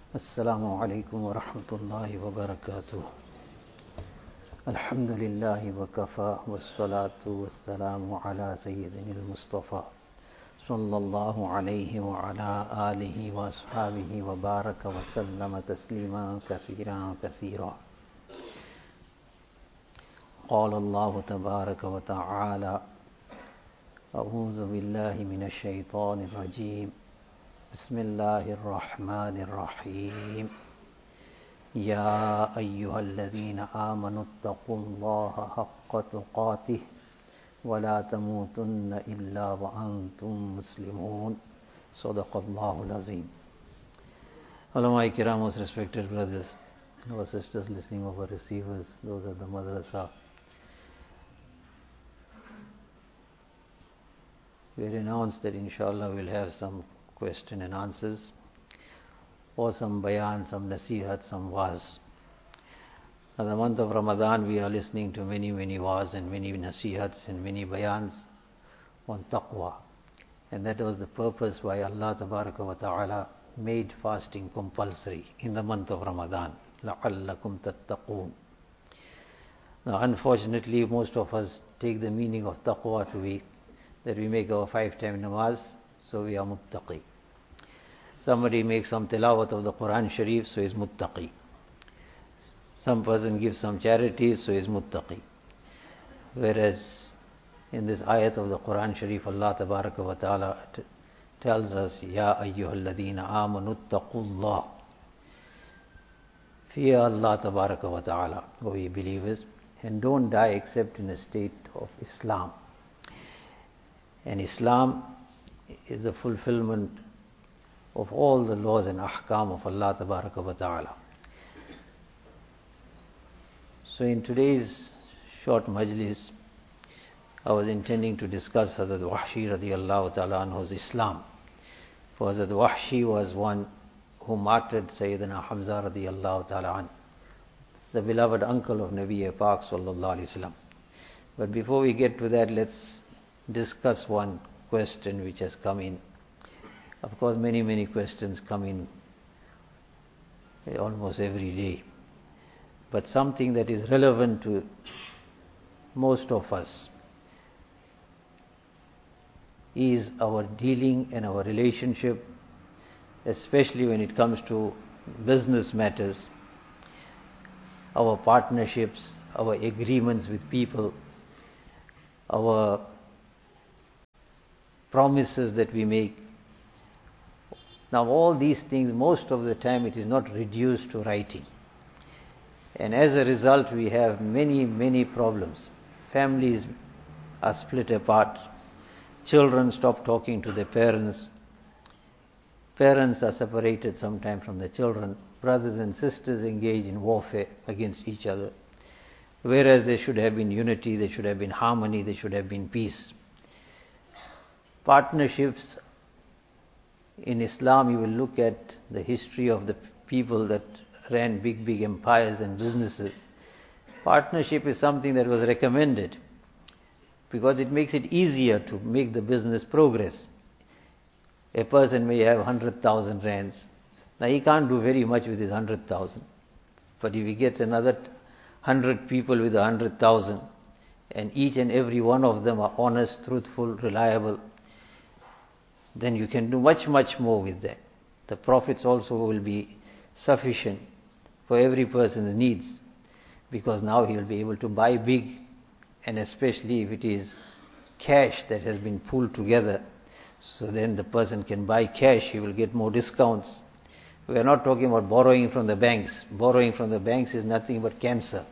السلام عليكم ورحمة الله وبركاته. الحمد لله وكفى والصلاة والسلام على سيدنا المصطفى صلى الله عليه وعلى آله وأصحابه وبارك وسلم تسليما كثيرا. قال الله تبارك وتعالى: أعوذ بالله من الشيطان الرجيم. بسم الله الرحمن الرحيم. يا أيها الذين آمنوا اتقوا الله حق تقاته ولا تموتن إلا وأنتم مسلمون. صدق الله العظيم. Ulama Kiram, most respected brothers, our sisters listening over receivers, those at the madrasa. We announced that inshallah we'll have some question and answers, or some bayan, some nasihat, some waz. In the month of Ramadan we are listening to many waz and many nasihats and many bayans on taqwa. And that was the purpose why Allah Tabaraka wa Ta'ala made fasting compulsory in the month of Ramadan. لَعَلَّكُمْ تَتَّقُونَ. Now unfortunately most of us take the meaning of taqwa to be that we make our 5-time namaz, so we are muttaqi. Somebody makes some tilawat of the Quran Sharif, so is muttaqi. Some person gives some charities, so is muttaqi. Whereas in this ayat of the Quran Sharif, Allah Tabaraka wa Ta'ala tells us, Ya ayyuhal ladina amanu attaqullah. Fear Allah Tabaraka wa Ta'ala, O ye believers, and don't die except in a state of Islam. And Islam is the fulfillment of all the laws and ahkam of Allah Tabaraka wa Ta'ala. So in today's short majlis, I was intending to discuss Hazrat Wahshi radiallahu ta'ala anhu's Islam. For Hazrat Wahshi was one who martyred Sayyidina Hamza radiallahu ta'ala anhu, the beloved uncle of Nabi Pak sallallahu alayhi wasallam. But before we get to that, let's discuss one question which has come in. Of course, many questions come in almost every day. But something that is relevant to most of us is our dealing and our relationship, especially when it comes to business matters, our partnerships, our agreements with people, our promises that we make. Now all these things, most of the time it is not reduced to writing. And as a result we have many problems. Families are split apart. Children stop talking to their parents. Parents are separated sometimes from their children. Brothers and sisters engage in warfare against each other. Whereas there should have been unity, there should have been harmony, there should have been peace. Partnerships in Islam, you will look at the history of the people that ran big empires and businesses. Partnership is something that was recommended because it makes it easier to make the business progress. A person may have 100,000 rands. Now he can't do very much with his 100,000. But if he gets another 100 people with 100,000 and each and every one of them are honest, truthful, reliable, then you can do much more with that. The profits also will be sufficient for every person's needs, because now he will be able to buy big, and especially if it is cash that has been pooled together, so then the person can buy cash, he will get more discounts. We are not talking about borrowing from the banks. Borrowing from the banks is nothing but cancer.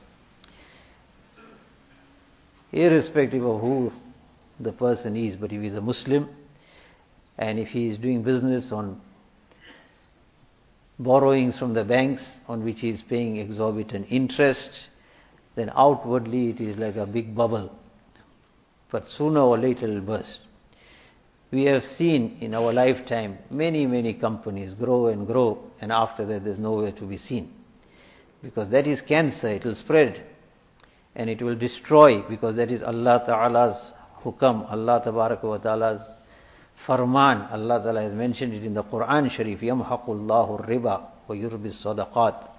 Irrespective of who the person is, but if he is a Muslim, and if he is doing business on borrowings from the banks on which he is paying exorbitant interest, then outwardly it is like a big bubble. But sooner or later it will burst. We have seen in our lifetime many companies grow, and after that there is nowhere to be seen. Because that is cancer, it will spread and it will destroy, because that is Allah Ta'ala's hukam, Allah Tabaraka wa Ta'ala's farman. Allah Ta'ala has mentioned it in the Quran Sharif, يَمْحَقُ اللَّهُ الرِّبَى وَيُرْبِي الصَّدَقَاتِ.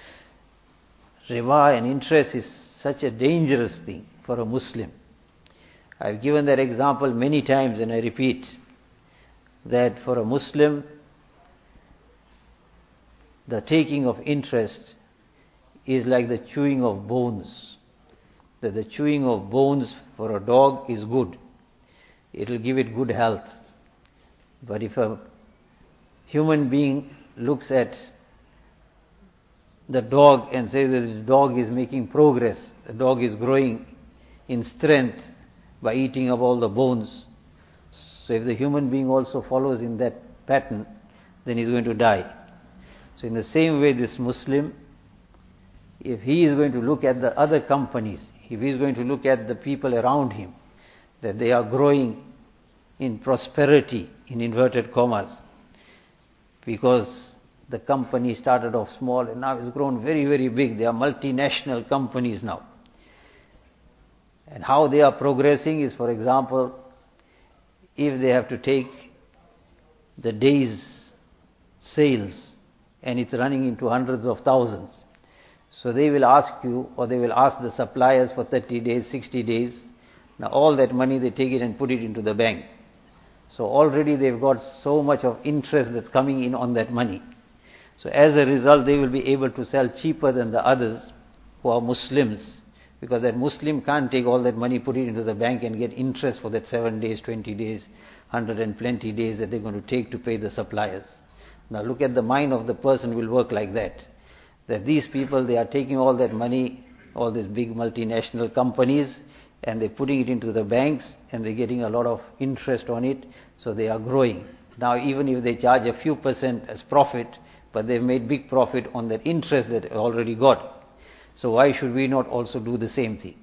Riba and interest is such a dangerous thing for a Muslim. I've given that example many times, and I repeat that for a Muslim, the taking of interest is like the chewing of bones. That the chewing of bones for a dog is good. It will give it good health. But if a human being looks at the dog and says that the dog is making progress, the dog is growing in strength by eating up all the bones, so if the human being also follows in that pattern, then he's going to die. So in the same way, this Muslim, if he is going to look at the other companies, if he is going to look at the people around him, that they are growing in prosperity, in inverted commas, because the company started off small and now it's grown very, very big. They are multinational companies now. And how they are progressing is, for example, if they have to take the day's sales and it's running into hundreds of thousands, so they will ask you, or they will ask the suppliers for 30 days, 60 days. Now all that money they take it and put it into the bank. So already they've got so much of interest that's coming in on that money. So as a result, they will be able to sell cheaper than the others who are Muslims, because that Muslim can't take all that money, put it into the bank and get interest for that 7 days, 20 days, 120 days that they're going to take to pay the suppliers. Now look at the mind of the person will work like that. That these people, they are taking all that money, all these big multinational companies, and they're putting it into the banks and they're getting a lot of interest on it, so they are growing. Now even if they charge a few percent as profit, but they've made big profit on that interest that they already got. So why should we not also do the same thing?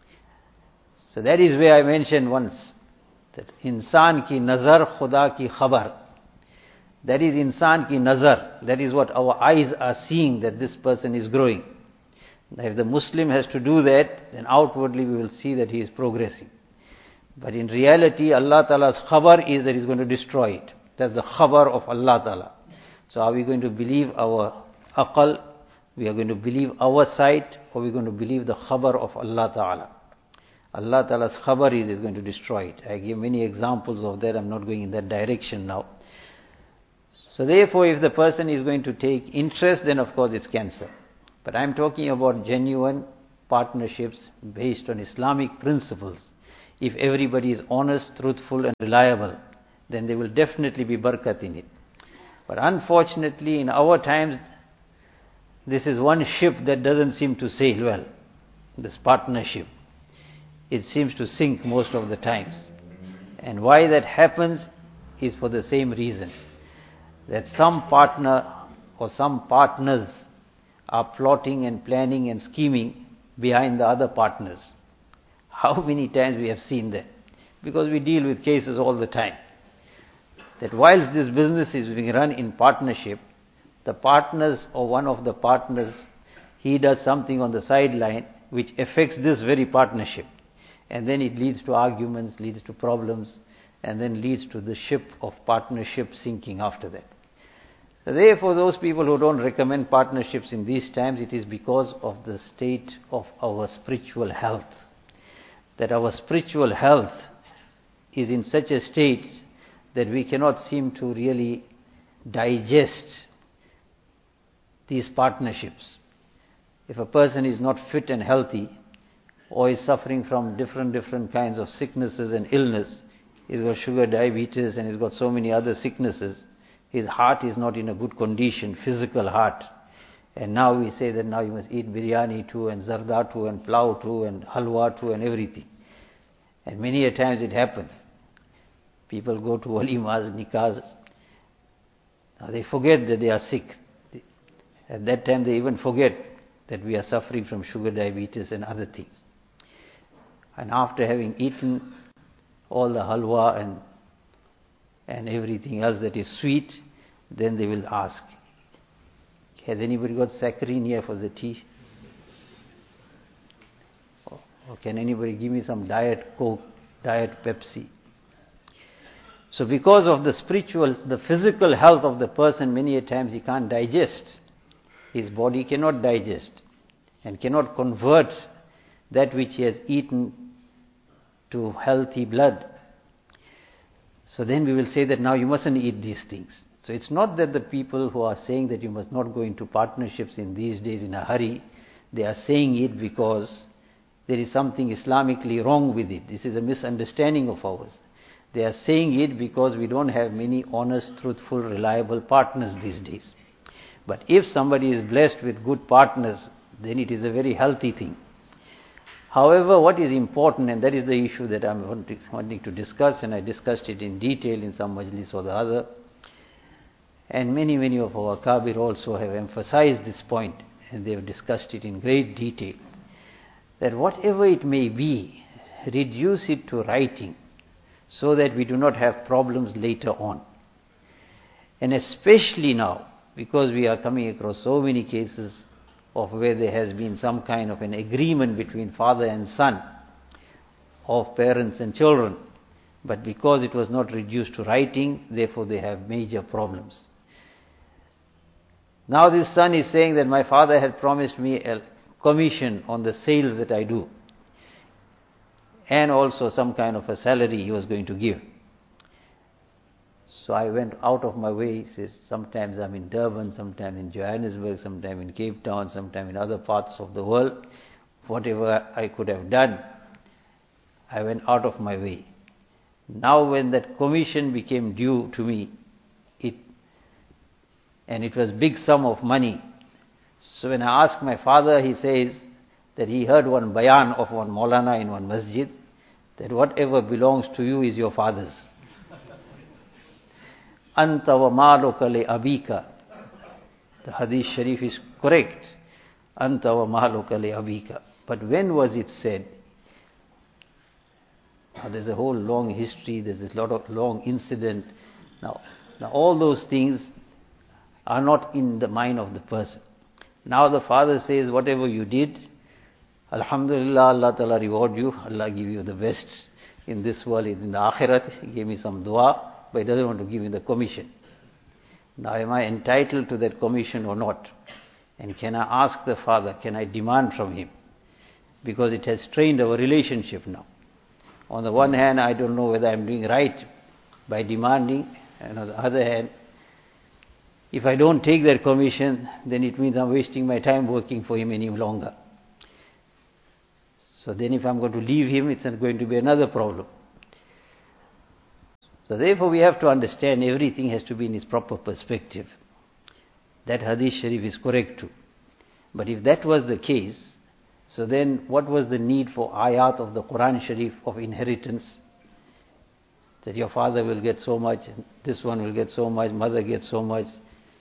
So that is where I mentioned once that insan ki nazar khuda ki khabar. That is insan ki nazar. That is what our eyes are seeing, that this person is growing. Now if the Muslim has to do that, then outwardly we will see that he is progressing. But in reality, Allah Ta'ala's khabar is that He is going to destroy it. That's the khabar of Allah Ta'ala. So are we going to believe our aqal, we are going to believe our sight, or we are going to believe the khabar of Allah Ta'ala? Allah Ta'ala's khabar is going to destroy it. I give many examples of that. I'm not going in that direction now. So therefore, if the person is going to take interest, then of course it's cancer. But I'm talking about genuine partnerships based on Islamic principles. If everybody is honest, truthful and reliable, then there will definitely be barakat in it. But unfortunately, in our times, this is one ship that doesn't seem to sail well, this partnership. It seems to sink most of the times. And why that happens is for the same reason, that some partner or some partners are plotting and planning and scheming behind the other partners. How many times we have seen that? Because we deal with cases all the time. That whilst this business is being run in partnership, the partners or one of the partners, he does something on the sideline which affects this very partnership. And then it leads to arguments, leads to problems, and then leads to the ship of partnership sinking after that. So therefore, those people who don't recommend partnerships in these times, it is because of the state of our spiritual health. That our spiritual health is in such a state that we cannot seem to really digest these partnerships. If a person is not fit and healthy, or is suffering from different kinds of sicknesses and illness, he's got sugar, diabetes, and he's got so many other sicknesses, his heart is not in a good condition, physical heart. And now we say that now you must eat biryani too, and zarda too, and plow too, and halwa too, and everything. And many a times it happens. People go to walimas, nikahs. Now they forget that they are sick. At that time they even forget that we are suffering from sugar, diabetes and other things. And after having eaten all the halwa and everything else that is sweet, then they will ask, has anybody got saccharin here for the tea? Or can anybody give me some diet Coke, diet Pepsi? So because of the physical health of the person, many a times he can't digest. His body cannot digest and cannot convert that which he has eaten to healthy blood. So then we will say that now you mustn't eat these things. So it's not that the people who are saying that you must not go into partnerships in these days in a hurry, they are saying it because there is something Islamically wrong with it. This is a misunderstanding of ours. They are saying it because we don't have many honest, truthful, reliable partners these days. But if somebody is blessed with good partners, then it is a very healthy thing. However, what is important, and that is the issue that I am wanting to discuss, and I discussed it in detail in some majlis or the other, and many of our Kabir also have emphasized this point, and they have discussed it in great detail, that whatever it may be, reduce it to writing, so that we do not have problems later on. And especially now, because we are coming across so many cases of where there has been some kind of an agreement between father and son, of parents and children, but because it was not reduced to writing, therefore they have major problems. Now this son is saying that my father had promised me a commission on the sales that I do, and also some kind of a salary he was going to give. So I went out of my way. He says, sometimes I'm in Durban, sometimes in Johannesburg, sometimes in Cape Town, sometimes in other parts of the world. Whatever I could have done, I went out of my way. Now when that commission became due to me, and it was big sum of money. So when I asked my father, he says that he heard one bayan of one Maulana in one masjid, that whatever belongs to you is your father's. Anta wa maluka li abika. The hadith sharif is correct. Anta wa maluka li abika. But when was it said? Now there's a whole long history, there's a lot of long incident. Now all those things are not in the mind of the person. Now the father says, whatever you did, Alhamdulillah, Allah Ta'ala reward you, Allah give you the best in this world, in the akhirat. He gave me some dua, but he doesn't want to give me the commission. Now am I entitled to that commission or not? And can I ask the father, can I demand from him? Because it has strained our relationship now. On the one hand, I don't know whether I'm doing right by demanding, and on the other hand, if I don't take that commission, then it means I'm wasting my time working for him any longer. So then if I'm going to leave him, it's not going to be another problem. So therefore we have to understand everything has to be in its proper perspective. That hadith sharif is correct too. But if that was the case, so then what was the need for ayat of the Quran Sharif of inheritance? That your father will get so much, this one will get so much, mother gets so much,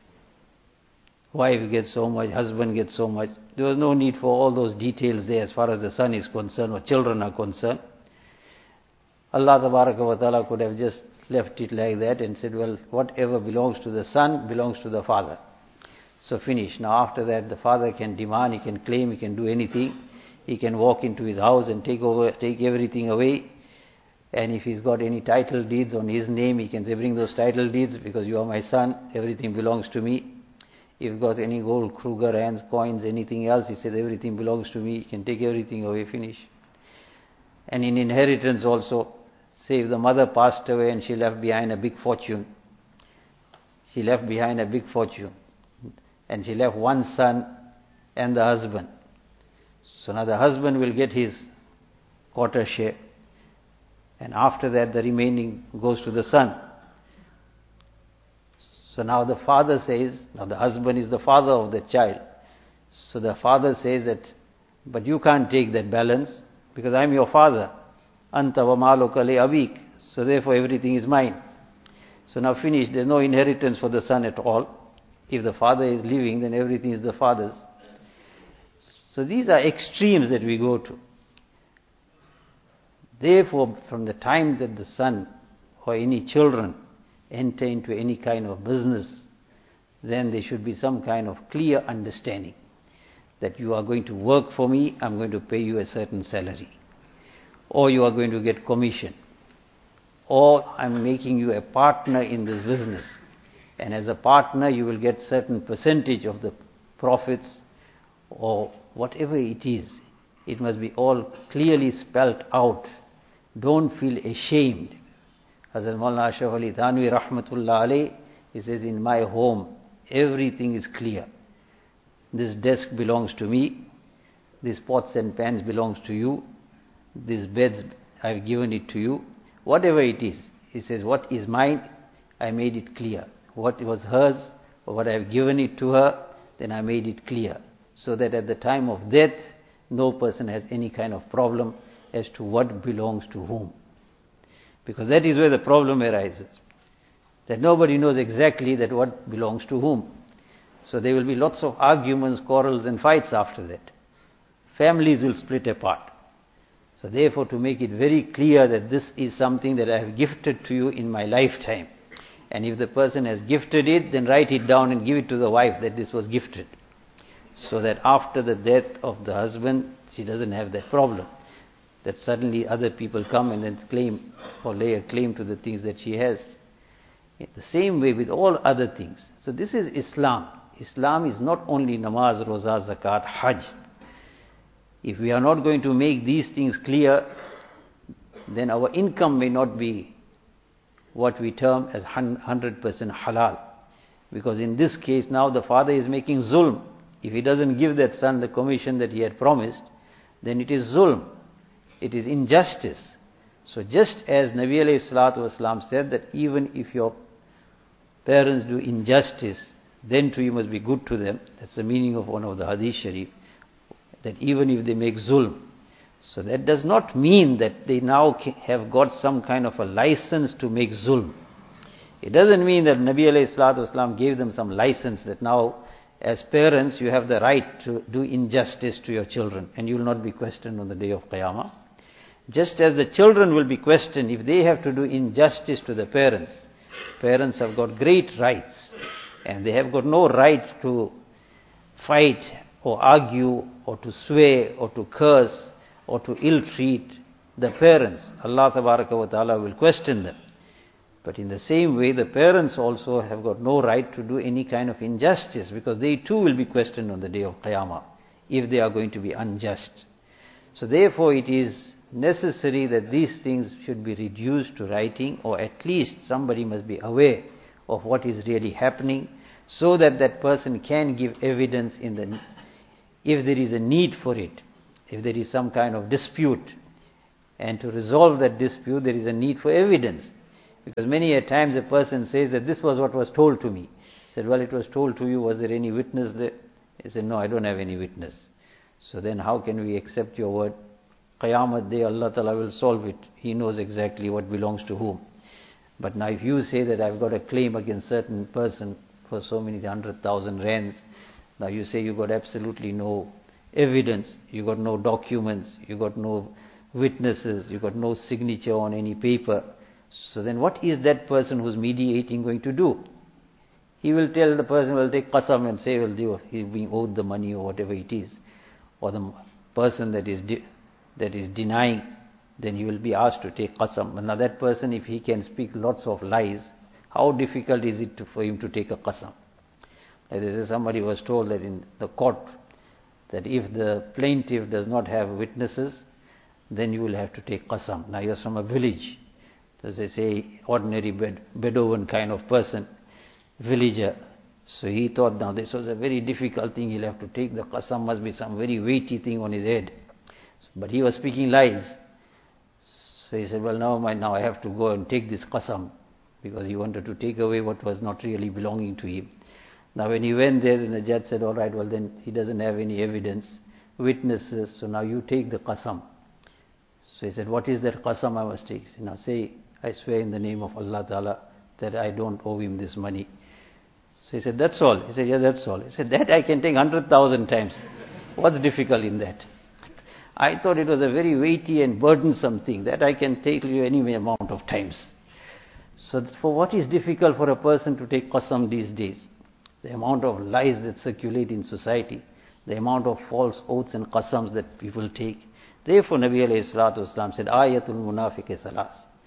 wife gets so much, husband gets so much. There was no need for all those details there as far as the son is concerned or children are concerned. Allah Tabaraka wa Ta'ala could have just left it like that and said, well, whatever belongs to the son belongs to the father. So finish. Now after that the father can demand, he can claim, he can do anything. He can walk into his house and take everything away. And if he's got any title deeds on his name, he can say, bring those title deeds because you are my son, everything belongs to me. If he's got any gold, Kruger, hands, coins, anything else, he says everything belongs to me, he can take everything away, finish. And in inheritance also, say if the mother passed away and she left behind a big fortune, and she left one son and the husband. So now the husband will get his quarter share, and after that the remaining goes to the son. So now the father says, now the husband is the father of the child. So the father says that, but you can't take that balance because I'm your father. Anta wa maluka li abik. So therefore everything is mine. So now finish, there's no inheritance for the son at all. If the father is living, then everything is the father's. So these are extremes that we go to. Therefore, from the time that the son or any children enter into any kind of business, then there should be some kind of clear understanding that you are going to work for me, I'm going to pay you a certain salary, or you are going to get commission, or I'm making you a partner in this business. And as a partner, you will get certain percentage of the profits, or whatever it is. It must be all clearly spelt out. Don't feel ashamed. Hazrat Maulana Ashraf Ali Thanvi Rahmatullah Alayh, he says, in my home, everything is clear. This desk belongs to me. These pots and pans belongs to you. These beds, I've given it to you. Whatever it is, he says, what is mine, I made it clear. What was hers, or what I've given it to her, then I made it clear. So that at the time of death, no person has any kind of problem as to what belongs to whom. Because that is where the problem arises. That nobody knows exactly that what belongs to whom. So there will be lots of arguments, quarrels and fights after that. Families will split apart. So therefore, to make it very clear that this is something that I have gifted to you in my lifetime. And if the person has gifted it, then write it down and give it to the wife that this was gifted. So that after the death of the husband, she doesn't have that problem. That suddenly other people come and then claim or lay a claim to the things that she has. In the same way with all other things. So this is Islam. Islam is not only namaz, roza, zakat, hajj. If we are not going to make these things clear, then our income may not be what we term as 100% halal. Because in this case now the father is making zulm. If he doesn't give that son the commission that he had promised, then it is zulm. It is injustice. So just as Nabi alayhi salatu wasalam said that even if your parents do injustice, then too you must be good to them. That's the meaning of one of the hadith sharif. That even if they make zulm. So that does not mean that they now have got some kind of a license to make zulm. It doesn't mean that Nabi alayhi salatu wasalam gave them some license that now as parents you have the right to do injustice to your children and you will not be questioned on the day of Qiyamah. Just as the children will be questioned if they have to do injustice to the parents. Parents have got great rights and they have got no right to fight or argue or to swear or to curse or to ill-treat the parents. Allah Tabaraka wa Ta'ala will question them. But in the same way, the parents also have got no right to do any kind of injustice because they too will be questioned on the day of Qiyamah if they are going to be unjust. So therefore it is necessary that these things should be reduced to writing, or at least somebody must be aware of what is really happening so that that person can give evidence if there is a need for it, if there is some kind of dispute. And to resolve that dispute, there is a need for evidence. Because many a times a person says that this was what was told to me. He said, well, it was told to you, was there any witness there? He said, no, I don't have any witness. So then how can we accept your word? Qiyamah day, Allah Ta'ala will solve it. He knows exactly what belongs to whom. But now if you say that I've got a claim against certain person for so many 100,000 rands, now you say you got absolutely no evidence, you got no documents, you got no witnesses, you got no signature on any paper. So then what is that person who's mediating going to do? He will tell the person, will take qasam and say, well, he's being owed the money or whatever it is. Or the person that is denying, then he will be asked to take qasam. Now that person, if he can speak lots of lies, how difficult is it for him to take a qasam? Like this is somebody was told that in the court, that if the plaintiff does not have witnesses, then you will have to take qasam. Now you're from a village, as they say, ordinary Bedouin kind of person, villager. So he thought now this was a very difficult thing, he'll have to take the qasam, must be some very weighty thing on his head. But he was speaking lies. So he said, well now I have to go and take this qasam, because he wanted to take away what was not really belonging to him. Now when he went there, and the judge said, all right, well then he doesn't have any evidence, witnesses, so now you take the qasam. So he said, what is that qasam I must take? Now say, I swear in the name of Allah Ta'ala that I don't owe him this money. So he said, that's all. He said, yeah, that's all. He said, that I can take 100,000 times. What's difficult in that? I thought it was a very weighty and burdensome thing that I can take you any amount of times. So for what is difficult for a person to take qasam these days? The amount of lies that circulate in society, the amount of false oaths and qasams that people take. Therefore Nabi alayhi salatu wasalam said, Ayatul munafiqi salas.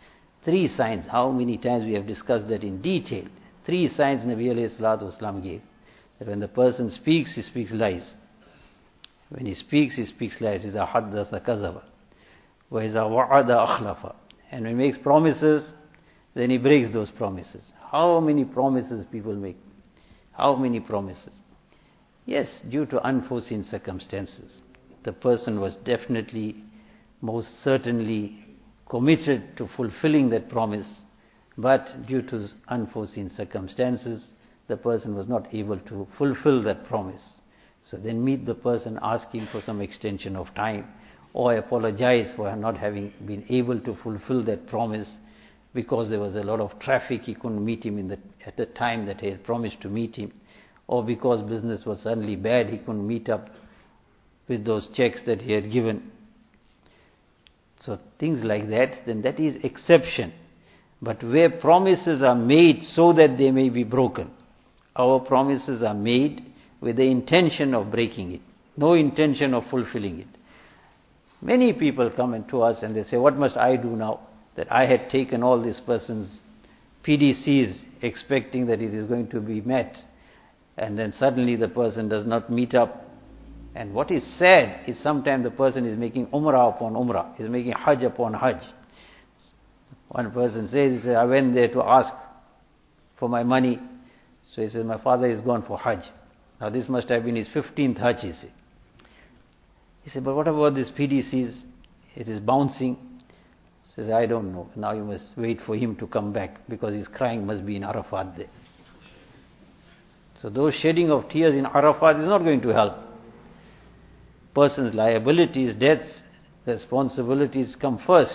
3 signs. How many times we have discussed that in detail. 3 signs Nabi alayhi salatu wasalam gave. That when the person speaks, he speaks lies. When he speaks lies. إِذَا حَدَّثَ كَذَبَ وَإِذَا وَعَدَ أَخْلَفَ. And when he makes promises, then he breaks those promises. How many promises people make? How many promises? Yes, due to unforeseen circumstances. The person was definitely, most certainly committed to fulfilling that promise, but due to unforeseen circumstances, the person was not able to fulfill that promise. So then meet the person, ask him for some extension of time, or apologize for not having been able to fulfill that promise because there was a lot of traffic, he couldn't meet him at the time that he had promised to meet him, or because business was suddenly bad, he couldn't meet up with those checks that he had given. So things like that, then that is exception. But where promises are made so that they may be broken, our promises are made with the intention of breaking it, no intention of fulfilling it. Many people come to us and they say, what must I do now? That I had taken all this person's PDCs expecting that it is going to be met, and then suddenly the person does not meet up. And what is sad is sometimes the person is making umrah upon umrah, is making hajj upon hajj. One person says, I went there to ask for my money. So he says, my father is gone for hajj. Now this must have been his 15th hajj, he said. He said, but what about these PDCs? It is bouncing. He says, I don't know. Now you must wait for him to come back because his crying must be in Arafat there. So those shedding of tears in Arafat is not going to help. Person's liabilities, debts, responsibilities come first.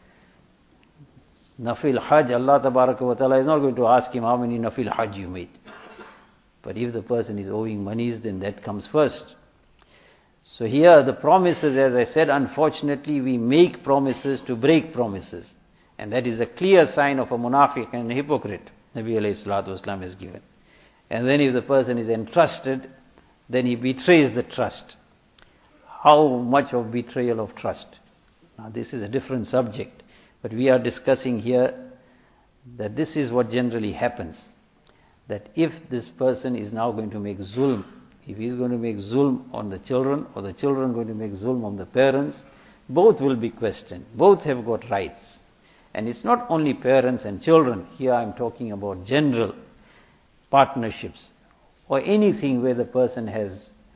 Nafil Hajj, Allah Tabaraka wa Ta'ala is not going to ask him how many Nafil Hajj you made. But if the person is owing monies, then that comes first. So here the promises, as I said, unfortunately we make promises to break promises. And that is a clear sign of a munafiq and a hypocrite, Nabi alayhi salatu wasalam has given. And then if the person is entrusted, then he betrays the trust. How much of betrayal of trust? Now this is a different subject, but we are discussing here that this is what generally happens. That if this person is now going to make zulm, if he is going to make zulm on the children, or the children going to make zulm on the parents, both will be questioned. Both have got rights. And it's not only parents and children. Here I am talking about general partnerships, or anything where the person has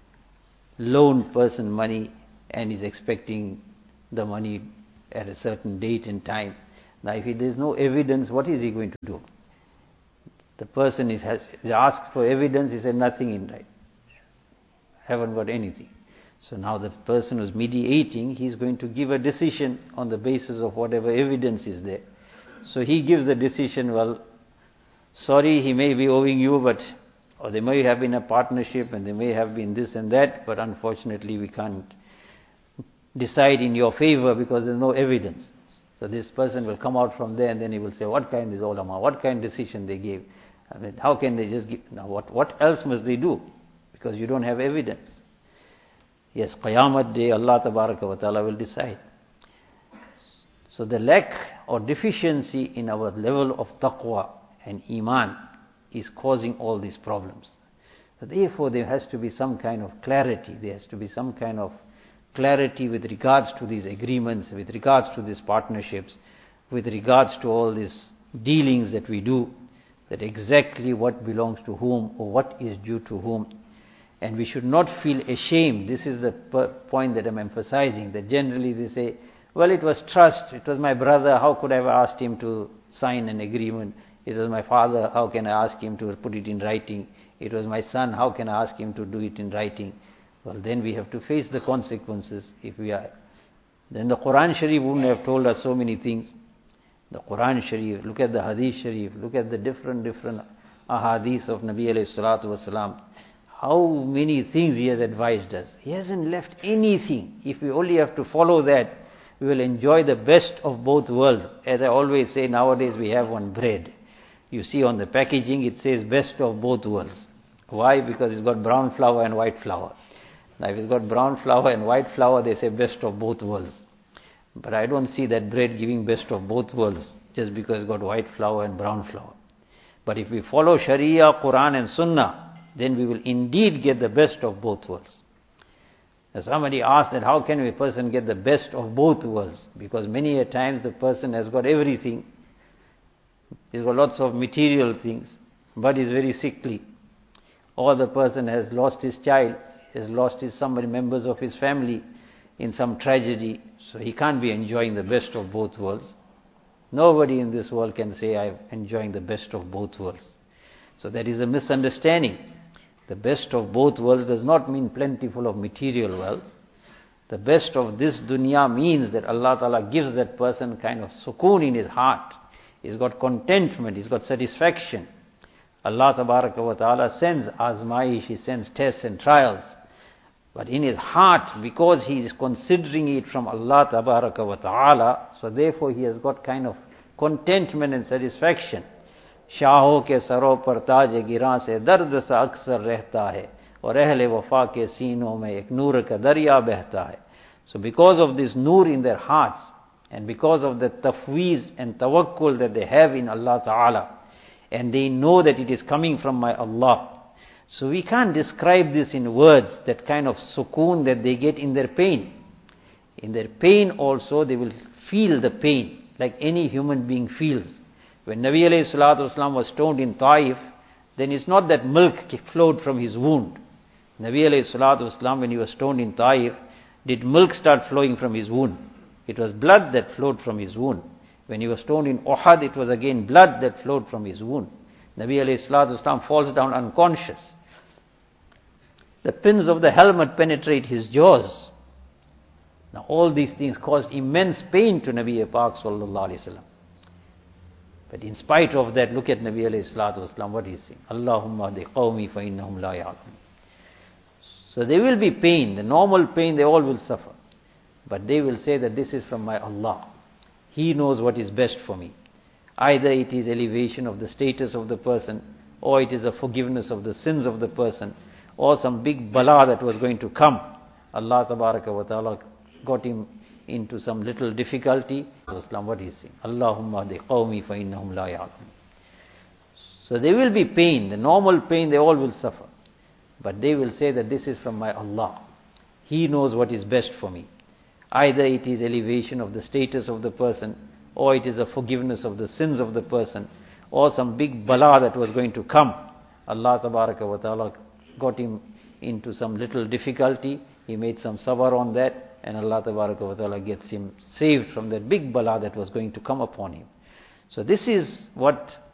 loaned person money and is expecting the money at a certain date and time. Now if there is no evidence, what is he going to do? The person is asked for evidence, he said nothing in right. Haven't got anything. So now the person who's mediating, he's going to give a decision on the basis of whatever evidence is there. So he gives the decision, well, sorry, he may be owing you, but or they may have been a partnership and they may have been this and that, but unfortunately we can't decide in your favor because there's no evidence. So this person will come out from there and then he will say, what kind is ulama, what kind of decision they gave? I mean, how can they just give, now what else must they do? Because you don't have evidence. Yes, Qiyamah day, Allah Tabaraka wa Ta'ala will decide. So the lack or deficiency in our level of taqwa and iman is causing all these problems. So therefore there has to be some kind of clarity. There has to be some kind of clarity with regards to these agreements, with regards to these partnerships, with regards to all these dealings that we do, that exactly what belongs to whom or what is due to whom. And we should not feel ashamed. This is the point that I'm emphasizing, that generally they say, well, it was trust, it was my brother, how could I have asked him to sign an agreement? It was my father, how can I ask him to put it in writing? It was my son, how can I ask him to do it in writing? Well, then we have to face the consequences if we are. Then the Quran Sharif wouldn't have told us so many things. The Quran Sharif, look at the Hadith Sharif, look at the different ahadith of Nabi alayhi salatu wasalam. How many things he has advised us. He hasn't left anything. If we only have to follow that, we will enjoy the best of both worlds. As I always say, nowadays we have one bread. You see on the packaging it says best of both worlds. Why? Because it's got brown flour and white flour. Now if it's got brown flour and white flour, they say best of both worlds. But I don't see that bread giving best of both worlds. just because it's got white flower and brown flower. But if we follow Sharia, Quran and Sunnah, then we will indeed get the best of both worlds. Now somebody asked that how can a person get the best of both worlds? Because many a times the person has got everything. He's got lots of material things, but is very sickly. Or the person has lost his child, has lost somebody members of his family in some tragedy, so he can't be enjoying the best of both worlds. Nobody in this world can say, I'm enjoying the best of both worlds. So that is a misunderstanding. The best of both worlds does not mean plentiful of material wealth. The best of this dunya means that Allah Ta'ala gives that person kind of sukoon in his heart. He's got contentment, he's got satisfaction. Allah Ta'ala sends azmaish, He sends tests and trials. But in his heart, because he is considering it from Allah Ta'ala, so therefore he has got kind of contentment and satisfaction. शाहों के सरों पर ताज गिरां से दर्द सा अक्सर रहता है और अहले वफा के सीनों में एक नूर का दरिया बहता है. So because of this nur in their hearts and because of the tafweez and tawakkul that they have in Allah Ta'ala, and they know that it is coming from my Allah, so we can't describe this in words, that kind of sukoon that they get in their pain. In their pain also they will feel the pain like any human being feels. When Nabi alayhi salatu wasalam was stoned in Taif, then it's not that milk flowed from his wound. Nabi alayhi salatu wasalam, when he was stoned in Taif, did milk start flowing from his wound? It was blood that flowed from his wound. When he was stoned in Uhud, it was again blood that flowed from his wound. Nabi alayhi salatu wasalam falls down unconscious. The pins of the helmet penetrate his jaws. Now all these things caused immense pain to Nabi Pak sallallahu alayhi wasallam. But in spite of that, look at Nabi alayhi salatu wasalam, what he is saying. Allahumma di qawmi fa innahum la ya'lamun. So there will be pain, the normal pain they all will suffer. But they will say that this is from my Allah. He knows what is best for me. Either it is elevation of the status of the person, or it is a forgiveness of the sins of the person, or some big bala that was going to come. Allah Tabaraka wa Ta'ala got him into some little difficulty. Islam, what is saying? Allahumma di qawmi fa innahum la ya'lamun. So there will be pain, the normal pain they all will suffer. But they will say that this is from my Allah. He knows what is best for me. Either it is elevation of the status of the person, or it is a forgiveness of the sins of the person, or some big bala that was going to come. Allah Tabaraka wa Ta'ala got him into some little difficulty. He made some sabr on that, and Allah Tabaraka wa Ta'ala gets him saved from that big bala that was going to come upon him. So this is what